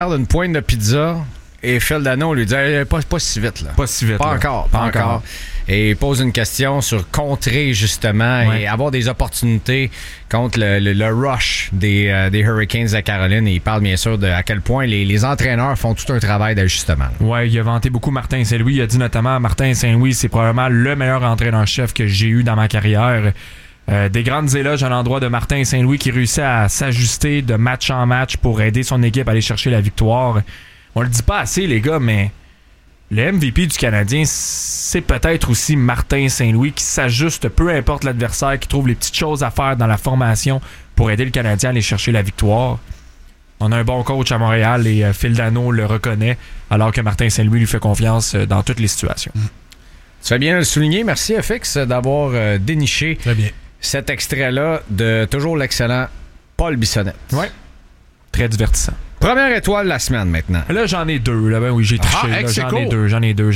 une pointe de pizza et Phil Dano lui dit pas si vite. Là. Pas si vite. Pas encore. Et il pose une question sur contrer justement et avoir des opportunités contre le rush des Hurricanes de Caroline. Et il parle bien sûr de à quel point les entraîneurs font tout un travail d'ajustement. Ouais, il a vanté beaucoup Martin Saint-Louis. Il a dit notamment Martin Saint-Louis, c'est probablement le meilleur entraîneur-chef que j'ai eu dans ma carrière. Des grandes éloges à l'endroit de Martin Saint-Louis qui réussit à s'ajuster de match en match pour aider son équipe à aller chercher la victoire. On le dit pas assez, les gars, mais le MVP du Canadien, c'est peut-être aussi Martin Saint-Louis qui s'ajuste, peu importe l'adversaire, qui trouve les petites choses à faire dans la formation pour aider le Canadien à aller chercher la victoire. On a un bon coach à Montréal et Phil Dano le reconnaît, alors que Martin Saint-Louis lui fait confiance dans toutes les situations. Tu fais bien le souligner. Merci, FX, d'avoir déniché cet extrait-là de toujours l'excellent Paul Bissonnette. Oui. Très divertissant. Première étoile de la semaine maintenant. Là, j'en ai deux. Là, ben oui, j'ai triché. Là, j'en ai deux. J'en ai deux.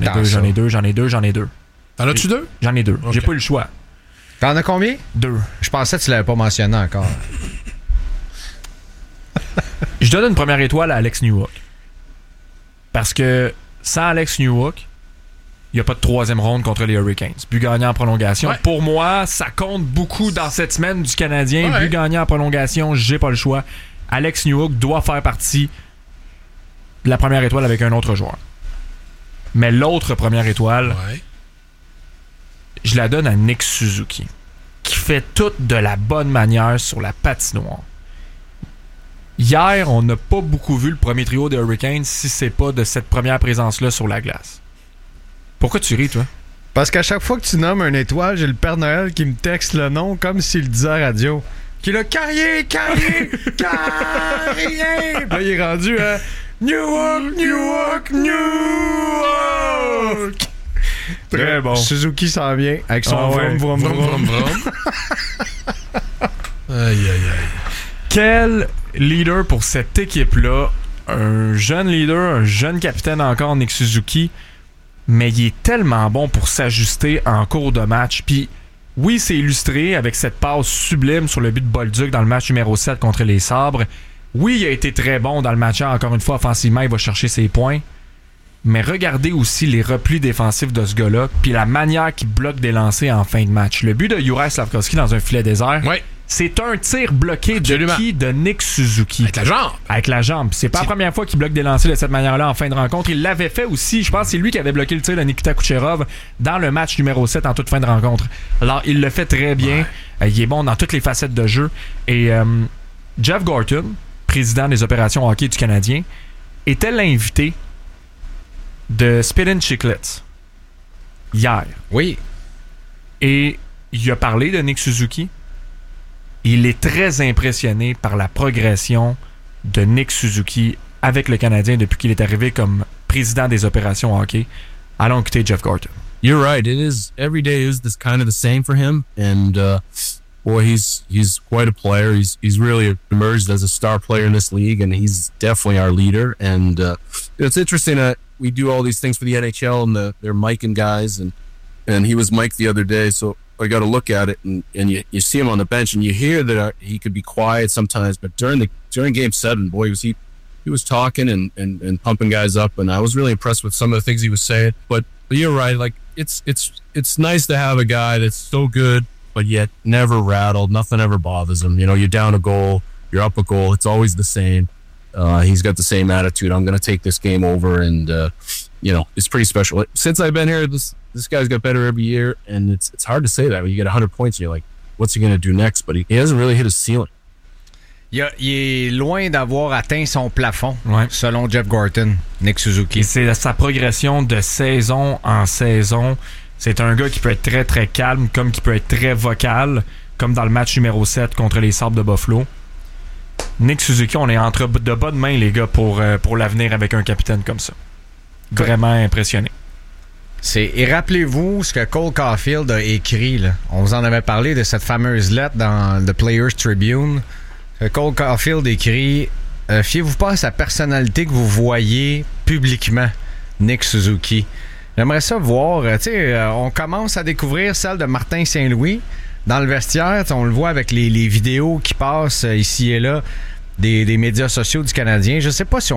T'en as-tu deux? J'en ai deux. Okay. J'ai pas eu le choix. T'en as combien? Deux. Je pensais que tu l'avais pas mentionné encore. Je donne une première étoile à Alex Newhook. Parce que sans Alex Newhook, il n'y a pas de troisième ronde contre les Hurricanes. But gagnant en prolongation. Ouais. Pour moi, ça compte beaucoup dans cette semaine du Canadien. Ouais. But gagnant en prolongation, j'ai pas le choix. Alex Newhook doit faire partie de la première étoile avec un autre joueur. Mais l'autre première étoile, je la donne à Nick Suzuki, qui fait tout de la bonne manière sur la patinoire. Hier, on n'a pas beaucoup vu le premier trio des Hurricanes si c'est pas de cette première présence-là sur la glace. Pourquoi tu ris, toi? Parce qu'à chaque fois que tu nommes une étoile, j'ai le Père Noël qui me texte le nom comme s'il le disait à la radio. Qui est là, Carrier! Là, il est rendu à Newhook! Très bon. Suzuki s'en vient avec son vroom. Aïe. Quel leader pour cette équipe-là. Un jeune leader, un jeune capitaine encore, Nick Suzuki. Mais il est tellement bon pour s'ajuster en cours de match. Puis oui, c'est illustré avec cette passe sublime sur le but de Bolduc dans le match numéro 7 contre les Sabres. Oui, il a été très bon dans le match. Encore une fois, offensivement, il va chercher ses points. Mais regardez aussi les replis défensifs de ce gars-là, puis la manière qu'il bloque des lancers en fin de match. Le but de Juraj Slafkovský dans un filet désert, c'est un tir bloqué de Nick Suzuki. Avec la jambe. C'est pas la première fois qu'il bloque des lancers de cette manière-là en fin de rencontre. Il l'avait fait aussi. Je pense que c'est lui qui avait bloqué le tir de Nikita Kucherov dans le match numéro 7 en toute fin de rencontre. Alors, il le fait très bien. Il est bon dans toutes les facettes de jeu. Et Jeff Gorton, président des opérations hockey du Canadien, était l'invité de Spittin' Chiclets hier. Oui. Et il a parlé de Nick Suzuki. Il est très impressionné par la progression de Nick Suzuki avec le Canadien depuis qu'il est arrivé comme président des opérations hockey. Allons écouter Jeff Gorton. You're right. It is every day is this kind of the same for him, and boy, he's quite a player. He's really emerged as a star player in this league, and he's definitely our leader. And it's interesting that we do all these things for the NHL and they're micing guys, and he was mic'd the other day, so I got to look at it, and you see him on the bench, and you hear that he could be quiet sometimes, but during Game 7, boy, he was talking and pumping guys up, and I was really impressed with some of the things he was saying. But you're right, like it's nice to have a guy that's so good, but yet never rattled. Nothing ever bothers him. You know, you're down a goal, you're up a goal. It's always the same. He's got the same attitude. I'm going to take this game over, and it's pretty special. Since I've been here, this guy's got better every year, and it's hard to say that when you get 100 points and you're like, what's he going to do next? But he hasn't really hit his ceiling. Il est loin d'avoir atteint son plafond, selon Jeff Gorton, Nick Suzuki. Et c'est sa progression de saison en saison. C'est un gars qui peut être très, très calme, comme qui peut être très vocal, comme dans le match numéro 7 contre les Sabres de Buffalo. Nick Suzuki, on est entre de bonnes mains, les gars, pour l'avenir avec un capitaine comme ça. Vraiment impressionné. Et rappelez-vous ce que Cole Caulfield a écrit. Là. On vous en avait parlé de cette fameuse lettre dans The Players Tribune. Cole Caulfield écrit fiez-vous pas à sa personnalité que vous voyez publiquement, Nick Suzuki. J'aimerais ça voir. On commence à découvrir celle de Martin Saint-Louis dans le vestiaire. On le voit avec les vidéos qui passent ici et là. des médias sociaux du Canadien. Je sais pas si